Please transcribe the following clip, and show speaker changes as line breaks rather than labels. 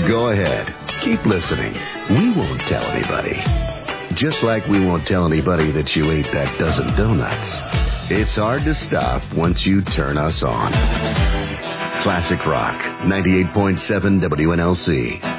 Go ahead. Keep listening. We won't tell anybody. Just like we won't tell anybody that you ate that dozen donuts. It's hard to stop once you turn us on. Classic Rock, 98.7 WNLC.